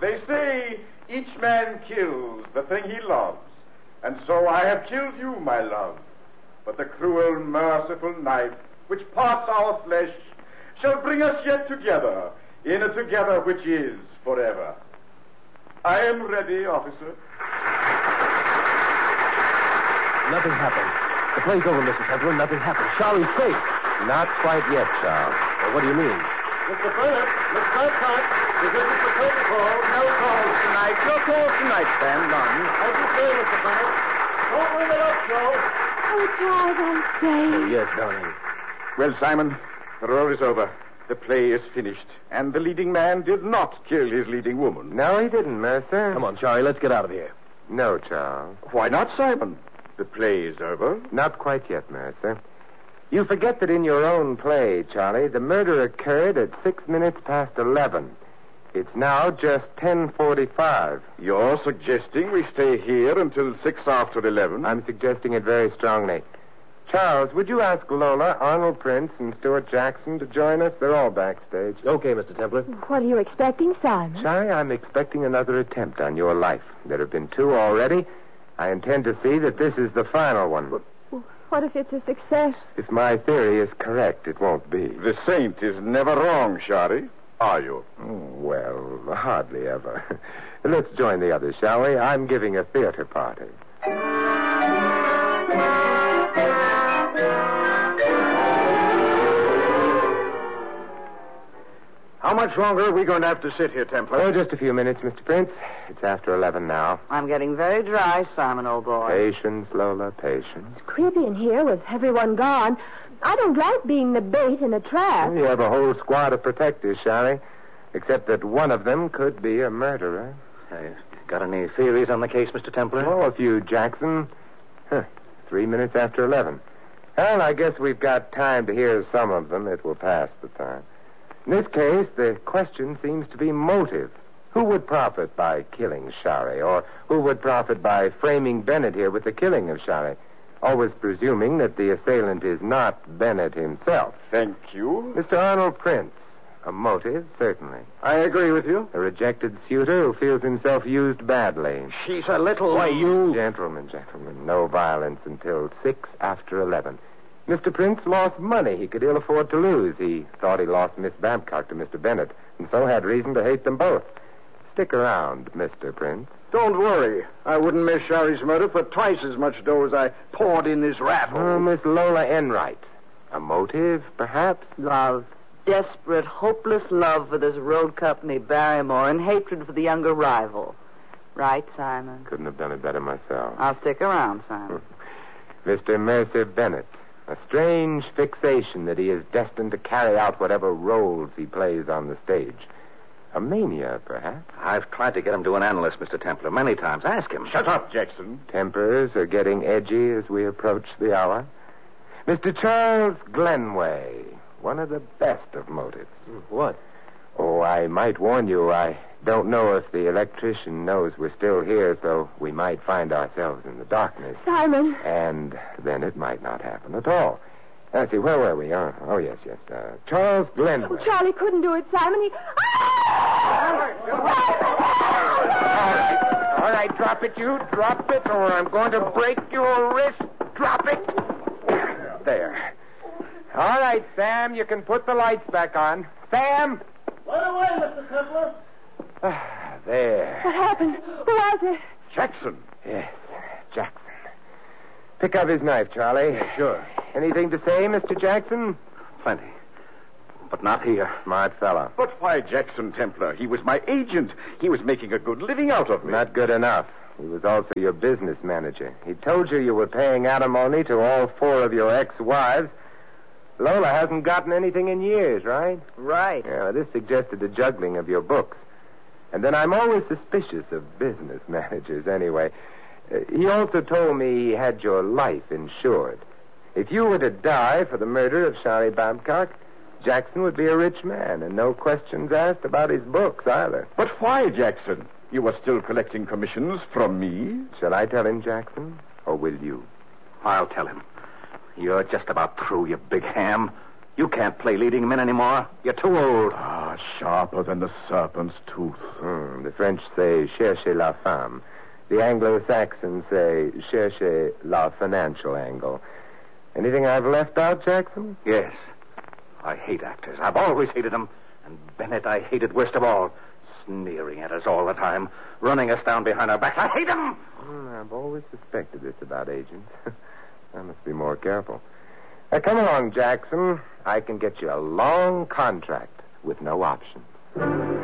They say each man kills the thing he loves, and so I have killed you, my love. But the cruel, merciful knife which parts our flesh shall bring us yet together, in a together which is forever. I am ready, officer. Nothing happened. The play's over, Mr. Templar. Nothing happened. Charlie's safe. Not quite yet, Charles. Well, what do you mean? Mr. Bennett, let's not cut. This isn't the curtain call. No calls tonight. No calls tonight, Sam. None. As you say, Mr. Bennett. Don't bring it up, Joe. Oh, Charles, I'm safe. Oh, yes, darling. Well, Simon, the role is over. The play is finished. And the leading man did not kill his leading woman. No, he didn't, Mercer. Come on, Charlie, let's get out of here. No, Charles. Why not, Simon? The play is over. Not quite yet, Mercer. You forget that in your own play, Charlie, the murder occurred at 6 minutes past 11. It's now just 10:45. You're suggesting we stay here until 6 after 11? I'm suggesting it very strongly. Charles, would you ask Lola, Arnold Prince, and Stuart Jackson to join us? They're all backstage. Okay, Mr. Templar. What are you expecting, Simon? Charlie, I'm expecting another attempt on your life. There have been 2 already. I intend to see that this is the final one. What if it's a success? If my theory is correct, it won't be. The saint is never wrong, Shari. Are you? Well, hardly ever. Let's join the others, shall we? I'm giving a theater party. How much longer are we going to have to sit here, Templar? Oh, just a few minutes, Mr. Prince. It's after 11 now. I'm getting very dry, Simon, old boy. Patience, Lola, patience. It's creepy in here with everyone gone. I don't like being the bait in a trap. You have a whole squad of protectors, Shari. Except that one of them could be a murderer. Got any theories on the case, Mr. Templar? Oh, a few, Jackson. 3 minutes after 11. Well, I guess we've got time to hear some of them. It will pass the time. In this case, the question seems to be motive. Who would profit by killing Shari? Or who would profit by framing Bennett here with the killing of Shari? Always presuming that the assailant is not Bennett himself. Thank you. Mr. Arnold Prince. A motive, certainly. I agree with you. A rejected suitor who feels himself used badly. She's a little... Why, you... Gentlemen, no violence until 6 after 11. Mr. Prince lost money he could ill afford to lose. He thought he lost Miss Babcock to Mr. Bennett, and so had reason to hate them both. Stick around, Mr. Prince. Don't worry. I wouldn't miss Shari's murder for twice as much dough as I poured in this rat hole. Oh, Miss Lola Enright. A motive, perhaps? Love. Desperate, hopeless love for this road company, Barrymore, and hatred for the younger rival. Right, Simon? Couldn't have done it better myself. I'll stick around, Simon. Mr. Mercer Bennett. A strange fixation that he is destined to carry out whatever roles he plays on the stage. A mania, perhaps? I've tried to get him to an analyst, Mr. Templar, many times. Ask him. Shut up, Jackson. Tempers are getting edgy as we approach the hour. Mr. Charles Glenway, one of the best of motives. What? Oh, I might warn you, I don't know if the electrician knows we're still here, so we might find ourselves in the darkness. Simon. And then it might not happen at all. Let's see, where were we? Oh, yes. Charles Glenway. Oh, Charlie couldn't do it, Simon. All right, drop it, you. Drop it, or I'm going to break your wrist. Drop it. There. All right, Sam, you can put the lights back on. Sam! Right away, Mr. Templar. There. What happened? Who was it? Jackson. Yes, Jackson. Pick up his knife, Charlie. Sure. Anything to say, Mr. Jackson? Plenty. But not here. Smart fella. But why Jackson, Templar? He was my agent. He was making a good living out of me. Not good enough. He was also your business manager. He told you were paying alimony to all 4 of your ex-wives. Lola hasn't gotten anything in years, right? Right. Yeah, this suggested the juggling of your books. And then I'm always suspicious of business managers anyway. He also told me he had your life insured. If you were to die for the murder of Shari Babcock, Jackson would be a rich man, and no questions asked about his books either. But why, Jackson? You are still collecting commissions from me? Shall I tell him, Jackson, or will you? I'll tell him. You're just about through, you big ham. You can't play leading men anymore. You're too old. Ah, sharper than the serpent's tooth. The French say, cherchez la femme. The Anglo-Saxons say, cherchez la financial angle. Anything I've left out, Jackson? Yes. I hate actors. I've always hated them. And Bennett I hated worst of all. Sneering at us all the time. Running us down behind our backs. I hate him! I've always suspected this about agents. I must be more careful. Come along, Jackson. I can get you a long contract with no options.